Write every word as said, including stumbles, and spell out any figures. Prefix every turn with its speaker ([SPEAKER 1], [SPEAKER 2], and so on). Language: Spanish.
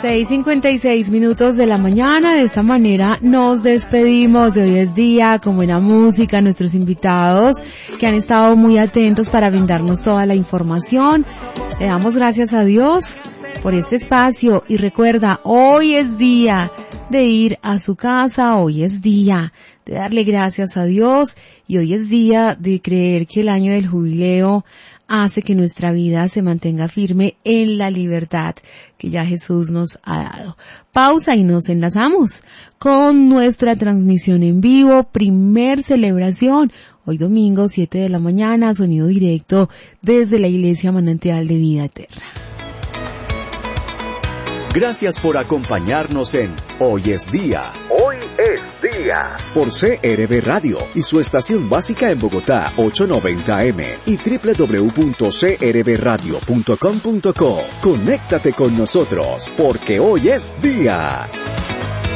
[SPEAKER 1] seis cincuenta y seis minutos de la mañana. De esta manera nos despedimos de Hoy es Día con buena música, nuestros invitados que han estado muy atentos para brindarnos toda la información. Le damos gracias a Dios por este espacio y recuerda, hoy es día de ir a su casa, hoy es día de darle gracias a Dios y hoy es día de creer que el año del jubileo hace que nuestra vida se mantenga firme en la libertad que ya Jesús nos ha dado. Pausa y nos enlazamos con nuestra transmisión en vivo, primer celebración, hoy domingo siete de la mañana, sonido directo desde la Iglesia Manantial de Vida Eterna.
[SPEAKER 2] Gracias por acompañarnos en Hoy es Día. Hoy es Día. Por C R V Radio y su estación básica en Bogotá, ochocientos noventa eme y doble u doble u doble u punto c r v radio punto com punto co. Conéctate con nosotros, porque hoy es Día.